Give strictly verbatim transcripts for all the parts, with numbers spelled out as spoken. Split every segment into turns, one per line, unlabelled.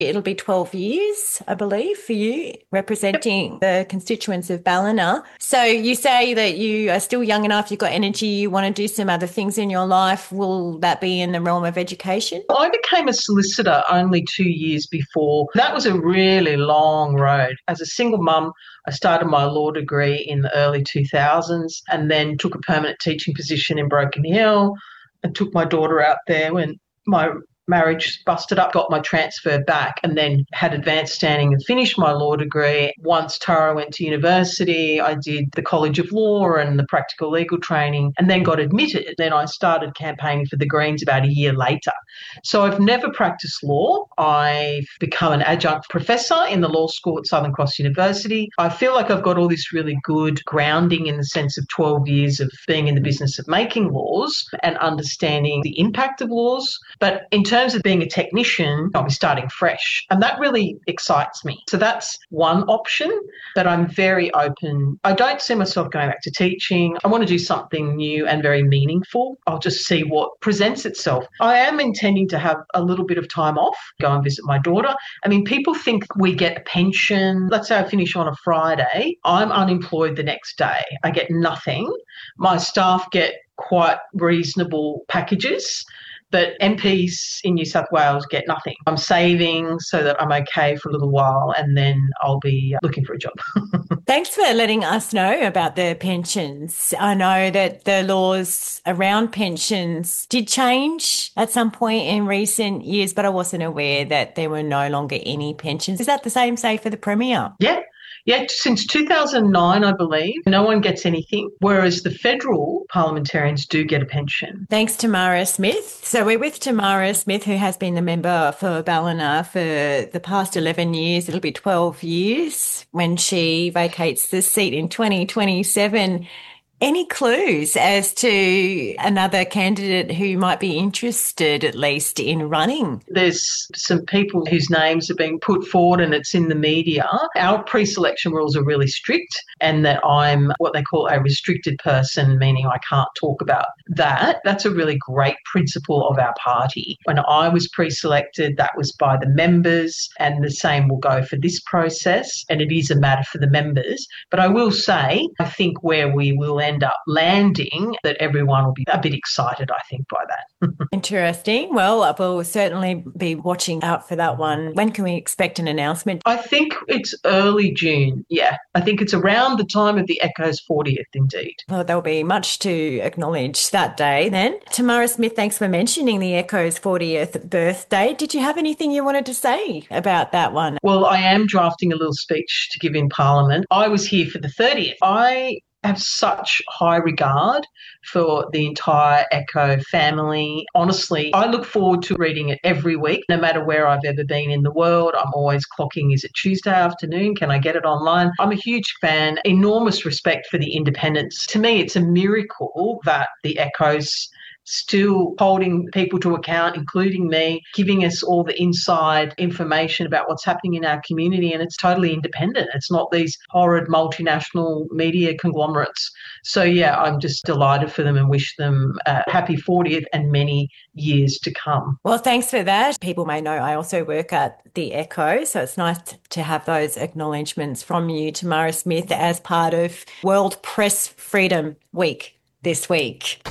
It'll be twelve years, I believe, for you representing the constituents of Ballina. So you say that you are still young enough, you've got energy, you want to do some other things in your life. Will that be in the realm of education?
I became a solicitor only two years before. That was a really long road. As a single mum, I started my law degree in the early two thousands and then took a permanent teaching position in Broken Hill and took my daughter out there when my marriage busted up, got my transfer back and then had advanced standing and finished my law degree. Once Tara went to university, I did the College of Law and the practical legal training and then got admitted. Then I started campaigning for the Greens about a year later. So I've never practiced law. I've become an adjunct professor in the law school at Southern Cross University. I feel like I've got all this really good grounding in the sense of twelve years of being in the business of making laws and understanding the impact of laws. But in terms of being a technician, I'll be starting fresh. And that really excites me. So that's one option, but I'm very open. I don't see myself going back to teaching. I want to do something new and very meaningful. I'll just see what presents itself. I am intending to have a little bit of time off, go and visit my daughter. I mean, people think we get a pension. Let's say I finish on a Friday. I'm unemployed the next day. I get nothing. My staff get quite reasonable packages. But M Ps in New South Wales get nothing. I'm saving so that I'm okay for a little while and then I'll be looking for a job.
Thanks for letting us know about the pensions. I know that the laws around pensions did change at some point in recent years, but I wasn't aware that there were no longer any pensions. Is that the same, say, for the Premier?
Yeah. Yeah, since two thousand nine, I believe, no one gets anything, whereas the federal parliamentarians do get a pension.
Thanks, Tamara Smith. So we're with Tamara Smith, who has been the member for Ballina for the past eleven years. It'll be twelve years when she vacates the seat in twenty twenty-seven. Any clues as to another candidate who might be interested, at least, in running?
There's some people whose names are being put forward and it's in the media. Our pre-selection rules are really strict and that I'm what they call a restricted person, meaning I can't talk about that. That's a really great principle of our party. When I was pre-selected, that was by the members and the same will go for this process and it is a matter for the members. But I will say, I think where we will end end up landing, that everyone will be a bit excited, I think, by that.
Interesting. Well, we'll certainly be watching out for that one. When can we expect an announcement?
I think it's early June. Yeah, I think it's around the time of the Echo's fortieth, indeed.
Well, there'll be much to acknowledge that day then. Tamara Smith, thanks for mentioning the Echo's fortieth birthday. Did you have anything you wanted to say about that one?
Well, I am drafting a little speech to give in Parliament. I was here for the thirtieth. I have such high regard for the entire Echo family. Honestly, I look forward to reading it every week, no matter where I've ever been in the world. I'm always clocking, is it Tuesday afternoon? Can I get it online? I'm a huge fan, enormous respect for the independence. To me, it's a miracle that the Echo's still holding people to account, including me, giving us all the inside information about what's happening in our community, and it's totally independent. It's not these horrid multinational media conglomerates. So, yeah, I'm just delighted for them and wish them a happy fortieth and many years to come.
Well, thanks for that. People may know I also work at the Echo, so it's nice to have those acknowledgements from you, Tamara Smith, as part of World Press Freedom Week this week.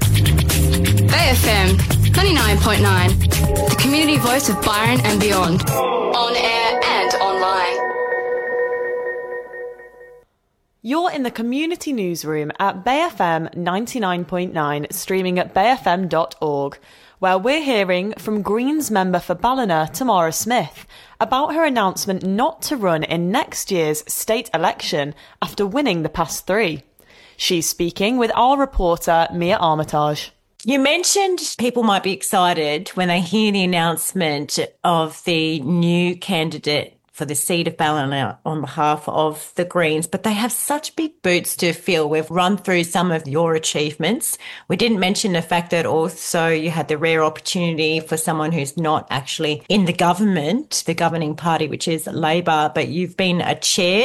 A F M ninety-nine point nine, the community voice of Byron and beyond, on air and online.
You're in the community newsroom at Bay F M ninety-nine point nine, streaming at bay f m dot org, where we're hearing from Greens member for Ballina, Tamara Smith, about her announcement not to run in next year's state election after winning the past three. She's speaking with our reporter, Mia Armitage.
You mentioned people might be excited when they hear the announcement of the new candidate for the seat of Ballina on behalf of the Greens, but they have such big boots to fill. We've run through some of your achievements. We didn't mention the fact that also you had the rare opportunity for someone who's not actually in the government, the governing party, which is Labor, but you've been a chair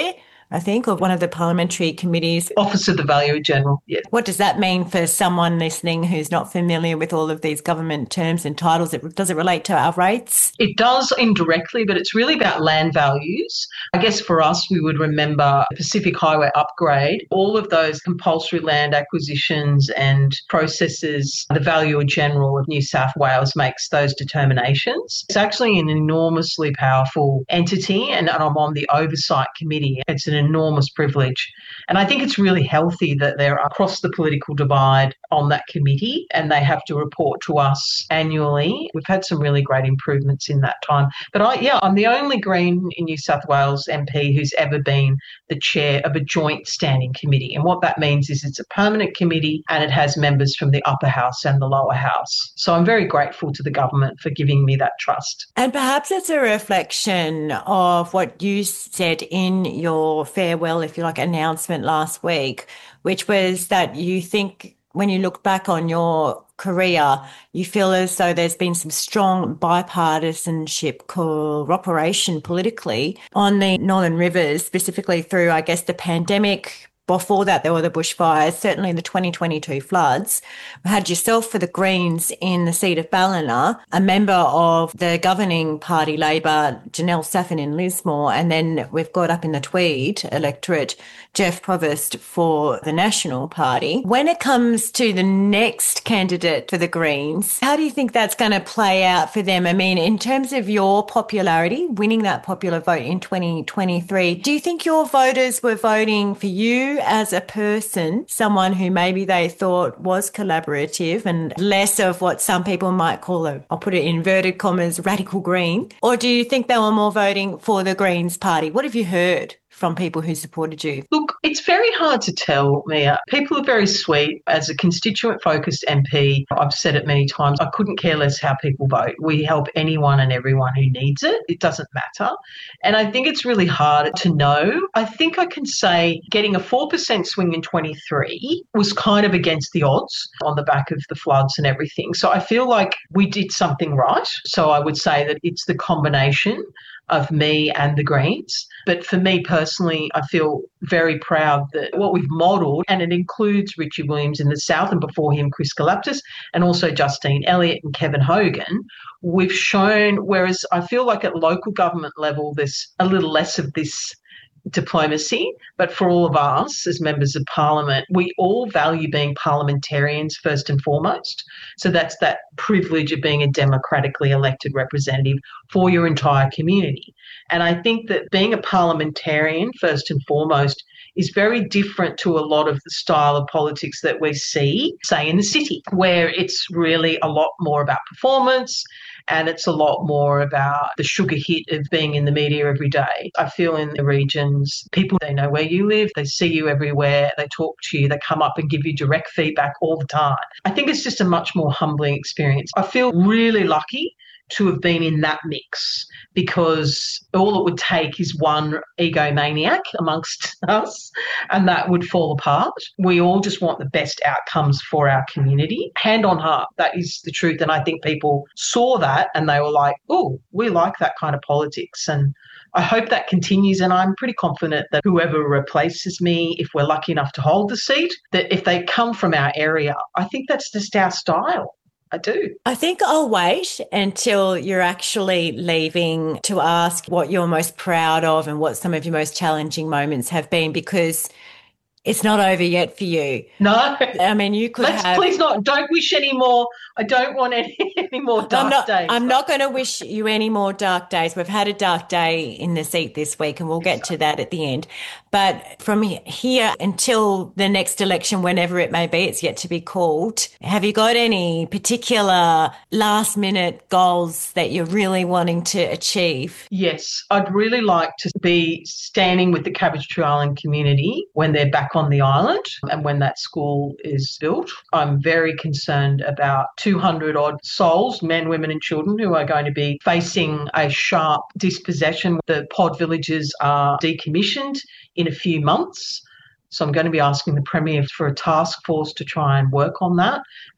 I think, or one of the parliamentary committees.
Office of the Valuer-General, yes.
What does that mean for someone listening who's not familiar with all of these government terms and titles? Does it relate to our rates?
It does indirectly, but it's really about land values. I guess for us, we would remember the Pacific Highway upgrade, all of those compulsory land acquisitions and processes. The Valuer-General of New South Wales makes those determinations. It's actually an enormously powerful entity, and I'm on the oversight committee. It's an enormous privilege. And I think it's really healthy that they're across the political divide on that committee and they have to report to us annually. We've had some really great improvements in that time. But I, yeah, I'm the only Green in New South Wales M P who's ever been the chair of a joint standing committee. And what that means is it's a permanent committee and it has members from the upper house and the lower house. So I'm very grateful to the government for giving me that trust.
And perhaps it's a reflection of what you said in your farewell, if you like, announcement last week, which was that you think when you look back on your career, you feel as though there's been some strong bipartisanship cooperation politically on the Northern Rivers, specifically through, I guess, the pandemic. Before that, there were the bushfires, certainly the twenty twenty-two floods. We had yourself for the Greens in the seat of Ballina, a member of the governing party, Labor, Janelle Saffin in Lismore, and then we've got up in the Tweed electorate, Jeff Provost for the National Party. When it comes to the next candidate for the Greens, how do you think that's going to play out for them? I mean, in terms of your popularity, winning that popular vote in twenty twenty-three, do you think your voters were voting for you as a person, someone who maybe they thought was collaborative and less of what some people might call a, I'll put it in inverted commas, radical green? Or do you think they were more voting for the Greens party? What have you heard from people who supported you?
Look, it's very hard to tell, Mia. People are very sweet. As a constituent-focused M P, I've said it many times, I couldn't care less how people vote. We help anyone and everyone who needs it. It doesn't matter. And I think it's really hard to know. I think I can say getting a four percent swing in twenty-three was kind of against the odds on the back of the floods and everything. So I feel like we did something right. So I would say that it's the combination of me and the Greens. But for me personally, I feel very proud that what we've modelled, and it includes Richie Williams in the South and before him Chris Galaptis and also Justine Elliott and Kevin Hogan, we've shown, whereas I feel like at local government level there's a little less of this diplomacy, but for all of us as members of parliament, we all value being parliamentarians first and foremost. So that's that privilege of being a democratically elected representative for your entire community. And I think that being a parliamentarian first and foremost is very different to a lot of the style of politics that we see, say, in the city, where it's really a lot more about performance and it's a lot more about the sugar hit of being in the media every day. I feel in the regions, people, they know where you live, they see you everywhere, they talk to you, they come up and give you direct feedback all the time. I think it's just a much more humbling experience. I feel really lucky to have been in that mix because all it would take is one egomaniac amongst us and that would fall apart. We all just want the best outcomes for our community. Hand on heart, that is the truth. And I think people saw that and they were like, oh, we like that kind of politics. And I hope that continues, and I'm pretty confident that whoever replaces me, if we're lucky enough to hold the seat, that if they come from our area, I think that's just our style. I do.
I think I'll wait until you're actually leaving to ask what you're most proud of and what some of your most challenging moments have been, because it's not over yet for you.
No.
I mean, you could
Let's
have...
Please not. Don't wish any more. I don't want any, any more dark
I'm not,
days.
I'm not going to wish you any more dark days. We've had a dark day in the seat this week and we'll get to that at the end. But from here until the next election, whenever it may be, it's yet to be called. Have you got any particular last minute goals that you're really wanting to achieve?
Yes, I'd really like to be standing with the Cabbage Tree Island community when they're back on the island and when that school is built. I'm very concerned about two hundred odd souls, men, women and children, who are going to be facing a sharp dispossession. The pod villages are decommissioned in a few months. So I'm going to be asking the Premier for a task force to try and work on that,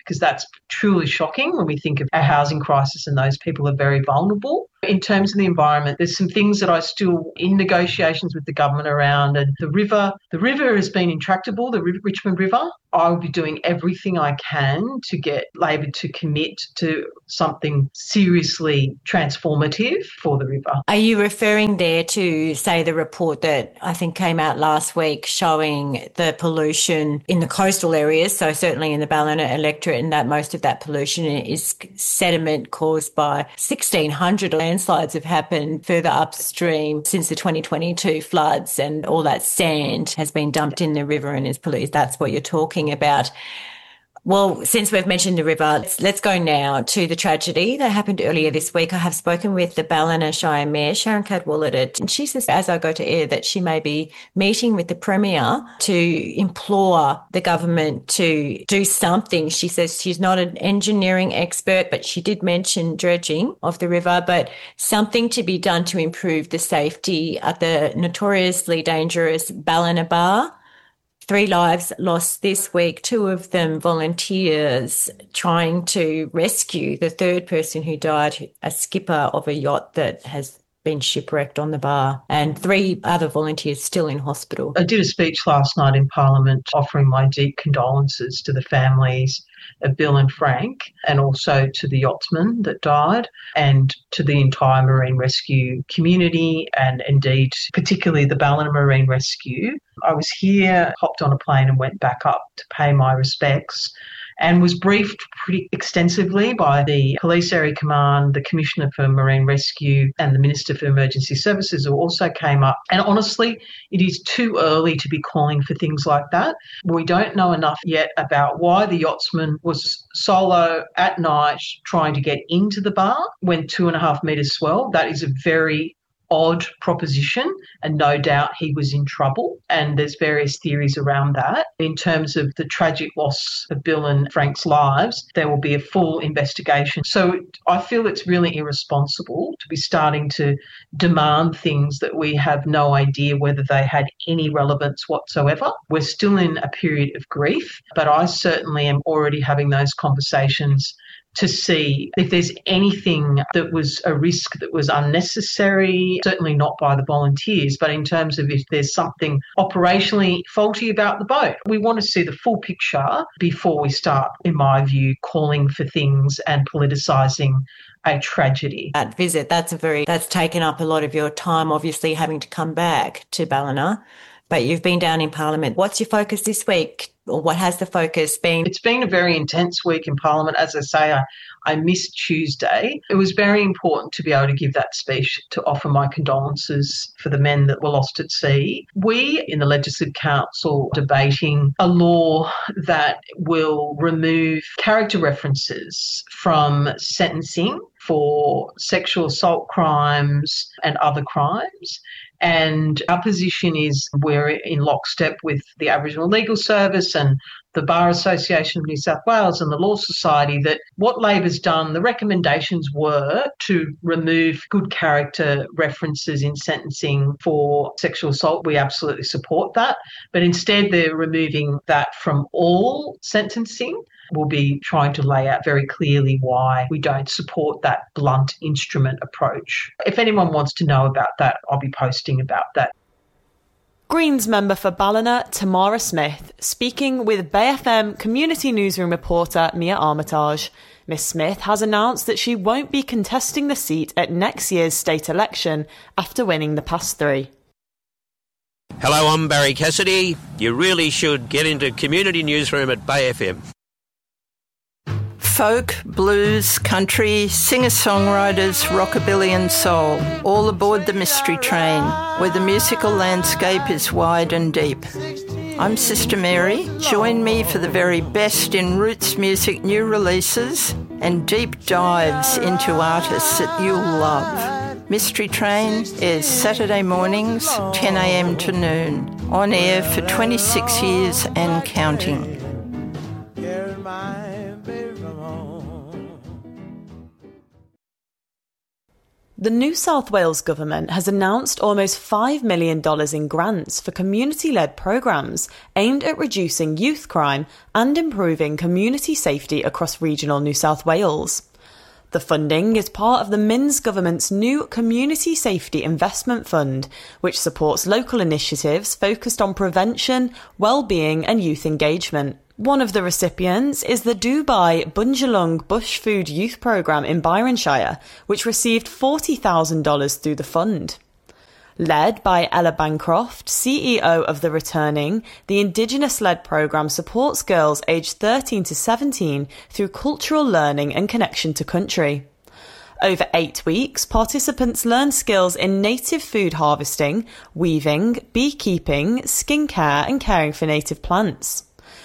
because that's truly shocking when we think of our housing crisis and those people are very vulnerable. In terms of the environment, there's some things that I still in negotiations with the government around, and the river, the river has been intractable, the Richmond River. I will be doing everything I can to get Labor to commit to something seriously transformative for the river.
Are you referring there to, say, the report that I think came out last week showing the pollution in the coastal areas, so certainly in the Ballina electorate, and that most of that pollution is sediment caused by sixteen hundred landslides have happened further upstream since the twenty twenty-two floods, and all that sand has been dumped in the river and is polluted. That's what you're talking about. Well, since we've mentioned the river, let's, let's go now to the tragedy that happened earlier this week. I have spoken with the Ballina Shire Mayor, Sharon Cadwallader, and she says, as I go to air, that she may be meeting with the Premier to implore the government to do something. She says she's not an engineering expert, but she did mention dredging of the river, but something to be done to improve the safety at the notoriously dangerous Ballina Bar. Three lives lost this week, two of them volunteers trying to rescue the third person who died, a skipper of a yacht that has been shipwrecked on the bar, and three other volunteers still in hospital.
I did a speech last night in Parliament offering my deep condolences to the families of Bill and Frank, and also to the yachtsman that died, and to the entire marine rescue community, and indeed particularly the Ballina Marine Rescue. I was here, hopped on a plane and went back up to pay my respects, and was briefed pretty extensively by the Police Area Command, the Commissioner for Marine Rescue, and the Minister for Emergency Services, who also came up. And honestly, it is too early to be calling for things like that. We don't know enough yet about why the yachtsman was solo at night trying to get into the bar when two and a half metres swell. That is a very odd proposition, and no doubt he was in trouble, and there's various theories around that. In terms of the tragic loss of Bill and Frank's lives, there will be a full investigation. So I feel it's really irresponsible to be starting to demand things that we have no idea whether they had any relevance whatsoever. We're still in a period of grief, but I certainly am already having those conversations to see if there's anything that was a risk that was unnecessary, certainly not by the volunteers, but in terms of if there's something operationally faulty about the boat. We want to see the full picture before we start, in my view, calling for things and politicising a tragedy.
That visit, that's a very, that's taken up a lot of your time, obviously having to come back to Ballina, but you've been down in Parliament. What's your focus this week? Or what has the focus been?
It's been a very intense week in Parliament. As I say, I, I missed Tuesday. It was very important to be able to give that speech to offer my condolences for the men that were lost at sea. We in the Legislative Council are debating a law that will remove character references from sentencing for sexual assault crimes and other crimes. And our position is we're in lockstep with the Aboriginal Legal Service and the Bar Association of New South Wales and the Law Society that what Labor's done, the recommendations were to remove good character references in sentencing for sexual assault. We absolutely support that. But instead they're removing that from all sentencing. We'll be trying to lay out very clearly why we don't support that blunt instrument approach. If anyone wants to know about that, I'll be posting about that.
Greens member for Ballina, Tamara Smith, speaking with Bay F M community newsroom reporter Mia Armitage. Miss Smith has announced that she won't be contesting the seat at next year's state election after winning the past three.
Hello, I'm Barry Cassidy. You really should get into community newsroom at Bay F M.
Folk, blues, country, singer-songwriters, rockabilly and soul, all aboard the Mystery Train, where the musical landscape is wide and deep. I'm Sister Mary. Join me for the very best in roots music new releases and deep dives into artists that you'll love. Mystery Train is Saturday mornings, ten a.m. to noon, on air for twenty-six years and counting.
The New South Wales government has announced almost five million dollars in grants for community-led programmes aimed at reducing youth crime and improving community safety across regional New South Wales. The funding is part of the Minns government's new Community Safety Investment Fund, which supports local initiatives focused on prevention, well-being and youth engagement. One of the recipients is the Dubai Bundjalung Bush Food Youth Programme in Byronshire, which received forty thousand dollars through the fund. Led by Ella Bancroft, C E O of The Returning, the Indigenous-led programme supports girls aged thirteen to seventeen through cultural learning and connection to country. Over eight weeks, participants learn skills in native food harvesting, weaving, beekeeping, skincare and caring for native plants.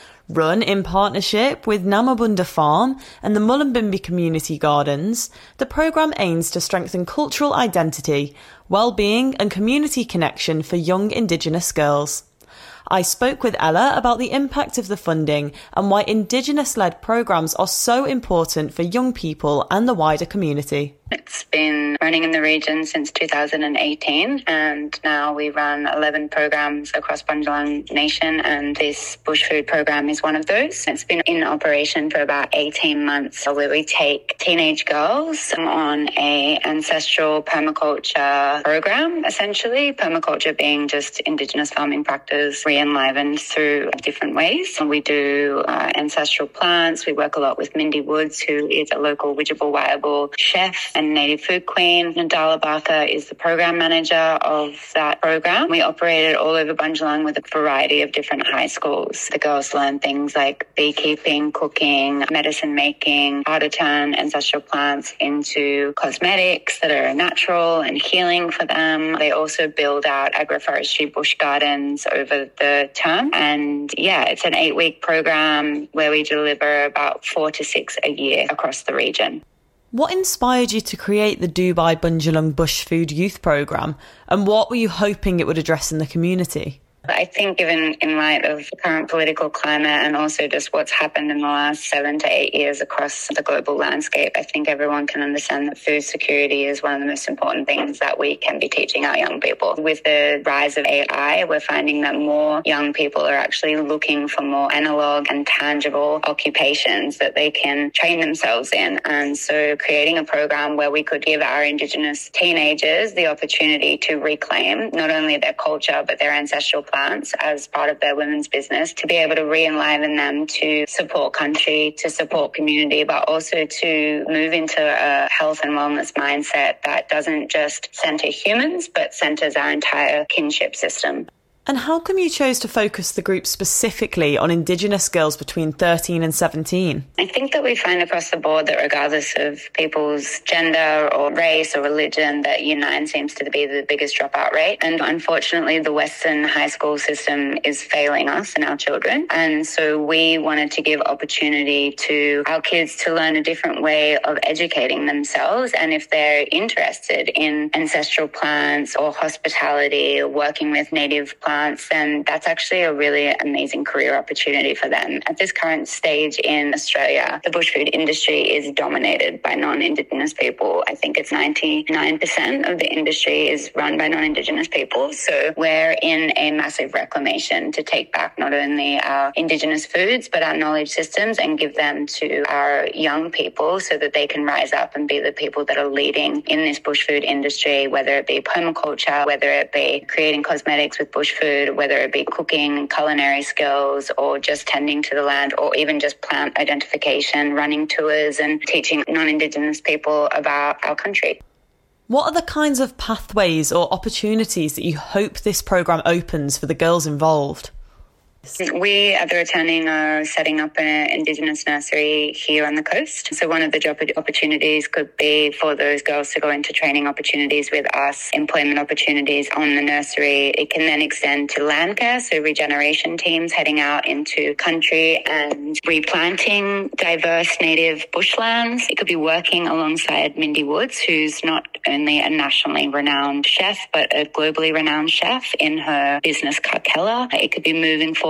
Run in partnership with Namabunda Farm and the Mullumbimby Community Gardens, the programme aims to strengthen cultural identity, well-being and community connection for young Indigenous girls. I spoke with Ella about the impact of the funding and why Indigenous-led programmes are so important for young people and the wider community.
It's been running in the region since two thousand eighteen, and now we run eleven programs across Bundjalung Nation, and this bush food program is one of those. It's been in operation for about eighteen months, where we take teenage girls on a ancestral permaculture program, essentially. Permaculture being just Indigenous farming practice re-enlivened through different ways. We do uh, ancestral plants. We work a lot with Mindy Woods, who is a local Widjabul Waiable chef and Native Food Queen. Nadala Barker is the program manager of that program. We operate it all over Bundjalung with a variety of different high schools. The girls learn things like beekeeping, cooking, medicine making, how to turn ancestral plants into cosmetics that are natural and healing for them. They also build out agroforestry bush gardens over the term. And yeah, it's an eight-week program where we deliver about four to six a year across the region.
What inspired you to create the Dubai Bundjalung Bush Food Youth Programme, and what were you hoping it would address in the community?
I think given in light of the current political climate and also just what's happened in the last seven to eight years across the global landscape, I think everyone can understand that food security is one of the most important things that we can be teaching our young people. With the rise of A I, we're finding that more young people are actually looking for more analog and tangible occupations that they can train themselves in. And so creating a program where we could give our Indigenous teenagers the opportunity to reclaim not only their culture but their ancestral plants as part of their women's business, to be able to re-enliven them to support country, to support community, but also to move into a health and wellness mindset that doesn't just centre humans, but centres our entire kinship system.
And how come you chose to focus the group specifically on Indigenous girls between thirteen and seventeen?
I think that we find across the board that regardless of people's gender or race or religion, that Year nine seems to be the biggest dropout rate. And unfortunately, the Western high school system is failing us and our children. And so we wanted to give opportunity to our kids to learn a different way of educating themselves. And if they're interested in ancestral plants or hospitality or working with native plants, then that's actually a really amazing career opportunity for them. At this current stage in Australia, the bush food industry is dominated by non-Indigenous people. I think it's ninety-nine percent of the industry is run by non-Indigenous people. So we're in a massive reclamation to take back not only our Indigenous foods, but our knowledge systems and give them to our young people so that they can rise up and be the people that are leading in this bush food industry, whether it be permaculture, whether it be creating cosmetics with bush food, food, whether it be cooking, culinary skills, or just tending to the land, or even just plant identification, running tours and teaching non-Indigenous people about our country.
What are the kinds of pathways or opportunities that you hope this programme opens for the girls involved?
We at The Returning are setting up an Indigenous nursery here on the coast. So one of the job opportunities could be for those girls to go into training opportunities with us, employment opportunities on the nursery. It can then extend to land care, so regeneration teams heading out into country and replanting diverse native bushlands. It could be working alongside Mindy Woods, who's not only a nationally renowned chef, but a globally renowned chef in her business Karkella. It could be moving forward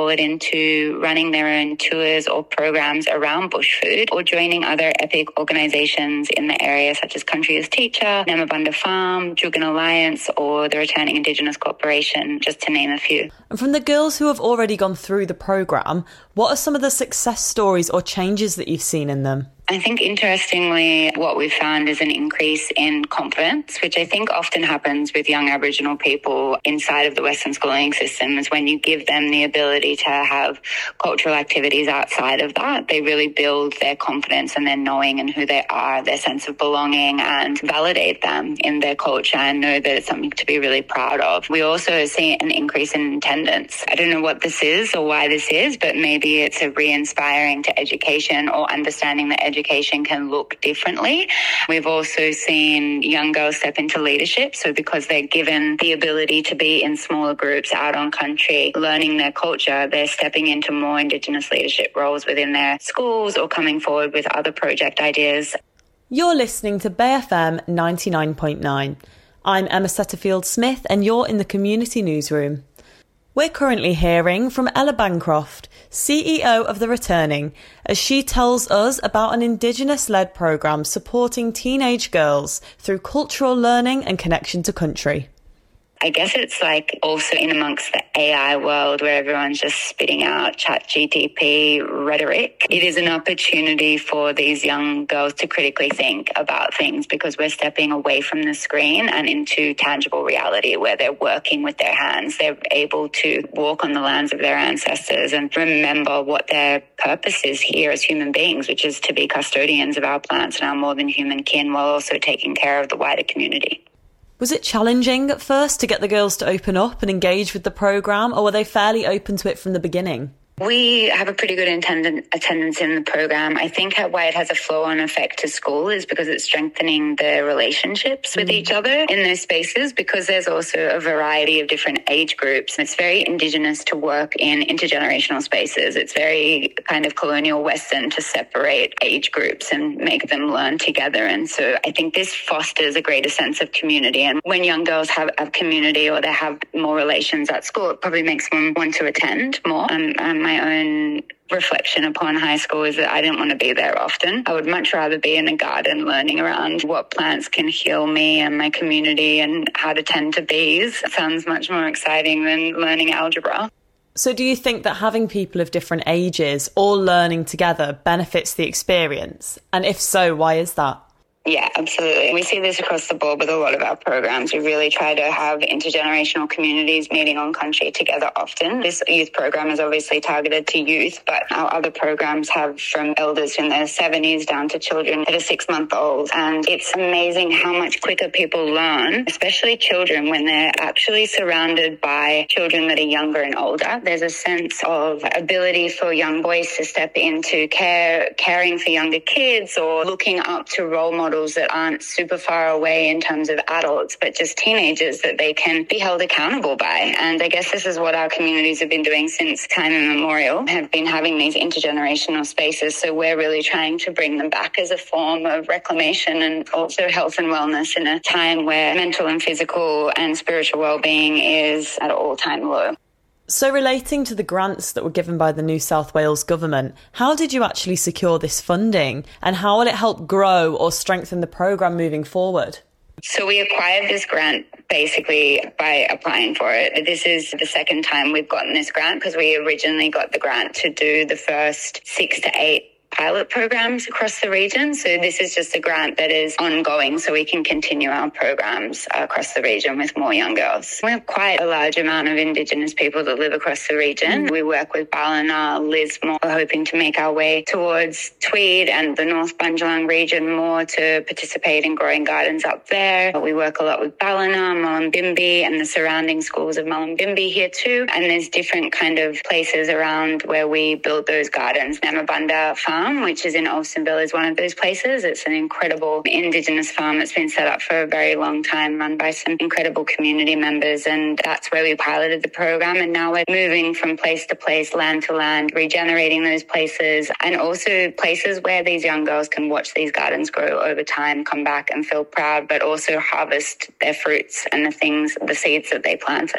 forward into running their own tours or programs around bush food, or joining other epic organisations in the area such as Country as Teacher, Namabunda Farm, Jugan Alliance, or the Returning Indigenous Corporation, just to name a few.
And from the girls who have already gone through the programme, what are some of the success stories or changes that you've seen in them?
I think, interestingly, what we've found is an increase in confidence, which I think often happens with young Aboriginal people inside of the Western schooling system, is when you give them the ability to have cultural activities outside of that, they really build their confidence and their knowing and who they are, their sense of belonging, and validate them in their culture and know that it's something to be really proud of. We also see an increase in attendance. I don't know what this is or why this is, but maybe it's a re-inspiring to education or understanding that education Education can look differently. We've also seen young girls step into leadership. So because they're given the ability to be in smaller groups out on country, learning their culture, they're stepping into more Indigenous leadership roles within their schools or coming forward with other project ideas.
You're listening to Bay F M ninety-nine point nine. I'm Emma Setterfield-Smith and you're in the Community Newsroom. We're currently hearing from Ella Bancroft, C E O of The Returning, as she tells us about an Indigenous-led programme supporting teenage girls through cultural learning and connection to country.
I guess it's like also in amongst the A I world where everyone's just spitting out Chat G T P rhetoric. It is an opportunity for these young girls to critically think about things, because we're stepping away from the screen and into tangible reality where they're working with their hands. They're able to walk on the lands of their ancestors and remember what their purpose is here as human beings, which is to be custodians of our plants and our more than human kin, while also taking care of the wider community.
Was it challenging at first to get the girls to open up and engage with the programme, or were they fairly open to it from the beginning?
We have a pretty good attendance attendance in the program. I think why it has a flow-on effect to school is because it's strengthening the relationships with mm. each other in those spaces, because there's also a variety of different age groups. It's very Indigenous to work in intergenerational spaces. It's very kind of colonial Western to separate age groups and make them learn together. And so I think this fosters a greater sense of community. And when young girls have a community or they have more relations at school, it probably makes them want to attend more. Um, um, my own reflection upon high school is that I didn't want to be there often. I would much rather be in a garden learning around what plants can heal me and my community and how to tend to bees. It sounds much more exciting than learning algebra.
So do you think that having people of different ages all learning together benefits the experience? And if so, why is that?
Yeah, absolutely. We see this across the board with a lot of our programs. We really try to have intergenerational communities meeting on country together often. This youth program is obviously targeted to youth, but our other programs have from elders in their seventies down to children that are six month olds. And it's amazing how much quicker people learn, especially children, when they're actually surrounded by children that are younger and older. There's a sense of ability for young boys to step into care, caring for younger kids, or looking up to role models that aren't super far away in terms of adults, but just teenagers that they can be held accountable by. And I guess this is what our communities have been doing since time immemorial, have been having these intergenerational spaces. So we're really trying to bring them back as a form of reclamation and also health and wellness in a time where mental and physical and spiritual well-being is at an all-time low.
So relating to the grants that were given by the New South Wales government, how did you actually secure this funding, and how will it help grow or strengthen the programme moving forward?
So we acquired this grant basically by applying for it. This is the second time we've gotten this grant, because we originally got the grant to do the first six to eight pilot programs across the region. So this is just a grant that is ongoing, so we can continue our programs across the region with more young girls. We have quite a large amount of Indigenous people that live across the region. We work with Ballina, Lismore. We're hoping to make our way towards Tweed and the North Bundjalung region more to participate in growing gardens up there. We work a lot with Ballina, Mullumbimby and the surrounding schools of Mullumbimby here too. And there's different kind of places around where we build those gardens. Namabunda Farm, which is in Olsenville, is one of those places. It's an incredible Indigenous farm that's been set up for a very long time, run by some incredible community members, and that's where we piloted the program. And now we're moving from place to place, land to land, regenerating those places, and also places where these young girls can watch these gardens grow over time, come back and feel proud, but also harvest their fruits and the things, the seeds that they planted.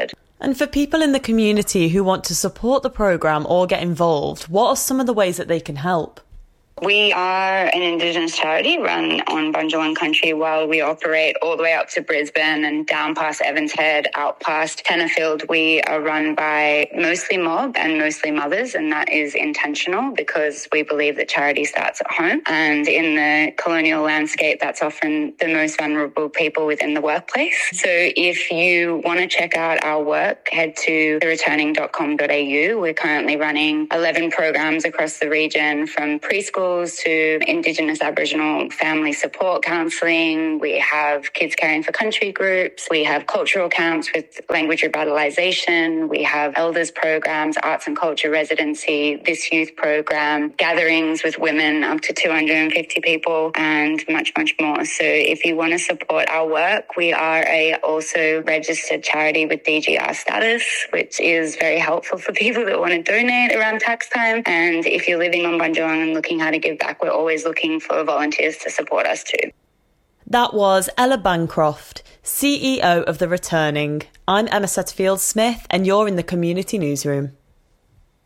And for people in the community who want to support the programme or get involved, what are some of the ways that they can help?
We are an Indigenous charity run on Bundjalung country while we operate all the way up to Brisbane and down past Evans Head, out past Tenterfield. We are run by mostly mob and mostly mothers, and that is intentional because we believe that charity starts at home. And in the colonial landscape, that's often the most vulnerable people within the workplace. So if you want to check out our work, head to the returning dot com dot a u. We're currently running eleven programs across the region, from preschool to Indigenous Aboriginal family support counselling. We have kids caring for country groups. We have cultural camps with language revitalisation. We have elders programs, arts and culture residency, this youth program, gatherings with women up to two hundred fifty people, and much, much more. So if you want to support our work, we are a also registered charity with D G R status, which is very helpful for people that want to donate around tax time. And if you're living on Bundjalung and looking how to give back, we're always looking for volunteers to support us too.
That was Ella Bancroft, C E O of The Returning. I'm Emma Setterfield-Smith, and you're in the Community Newsroom.